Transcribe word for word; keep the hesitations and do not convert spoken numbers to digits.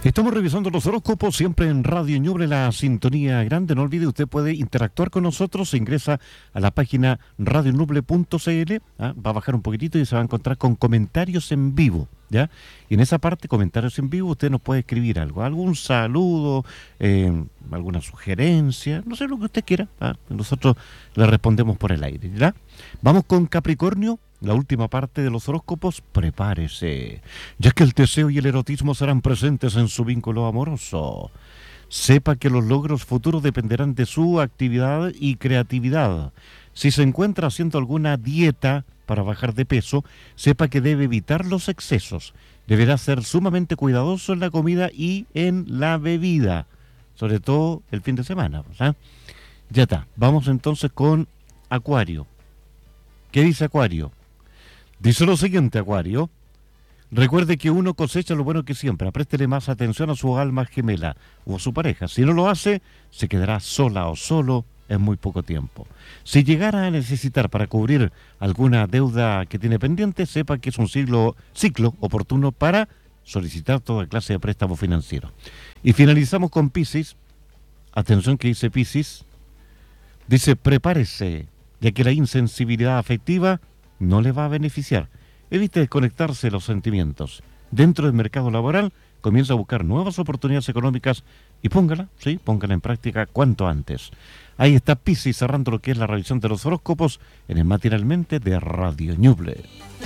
Estamos revisando los horóscopos siempre en Radio Ñuble, la sintonía grande. No olvide, usted puede interactuar con nosotros. Se ingresa a la página radio ñuble punto c l, ¿ah? Va a bajar un poquitito y se va a encontrar con comentarios en vivo, ¿ya? Y en esa parte, comentarios en vivo, usted nos puede escribir algo, algún saludo, eh, alguna sugerencia, no sé, lo que usted quiera, ¿ah? Nosotros le respondemos por el aire, ¿ya? Vamos con Capricornio. La última parte de los horóscopos, prepárese, ya que el deseo y el erotismo serán presentes en su vínculo amoroso. Sepa que los logros futuros dependerán de su actividad y creatividad. Si se encuentra haciendo alguna dieta para bajar de peso, sepa que debe evitar los excesos. Deberá ser sumamente cuidadoso en la comida y en la bebida, sobre todo el fin de semana, ¿verdad? Ya está, vamos entonces con Acuario. ¿Qué dice Acuario? Dice lo siguiente, Acuario. Recuerde que uno cosecha lo bueno que siembra. Préstele más atención a su alma gemela o a su pareja. Si no lo hace, se quedará sola o solo en muy poco tiempo. Si llegara a necesitar para cubrir alguna deuda que tiene pendiente, sepa que es un ciclo, ciclo oportuno para solicitar toda clase de préstamo financiero. Y finalizamos con Piscis. Atención que dice Piscis. Dice, prepárese, ya que la insensibilidad afectiva no le va a beneficiar. Evite desconectarse de los sentimientos. Dentro del mercado laboral, comienza a buscar nuevas oportunidades económicas y póngala, sí, póngala en práctica cuanto antes. Ahí está Piscis cerrando lo que es la revisión de los horóscopos en el Matinalmente de Radio Ñuble.